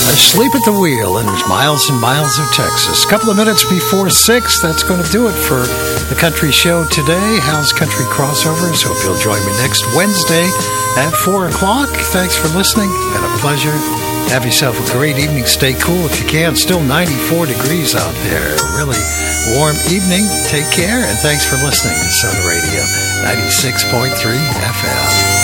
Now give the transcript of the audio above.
Asleep at the Wheel, and there's Miles and Miles of Texas. A couple of minutes before 6, that's going to do it for the Country Show today. Hal's Country Crossovers. Hope you'll join me next Wednesday at 4 o'clock. Thanks for listening. Been a pleasure. Have yourself a great evening. Stay cool if you can. Still 94 degrees out there. Really warm evening. Take care, and thanks for listening to Sun Radio 96.3 FM.